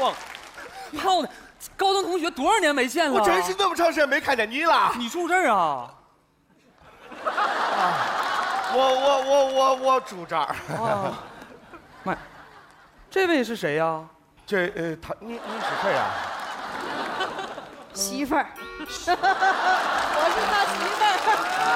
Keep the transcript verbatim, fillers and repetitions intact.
忘了。胖的，高中同学多少年没见了？ 我真是那么长时间没看见你了。 你住这儿啊？ 啊，我我我我我住这儿。 啊，妈，这位是谁呀？ 这呃，他你你是谁呀？ 媳妇儿，我是他媳妇儿。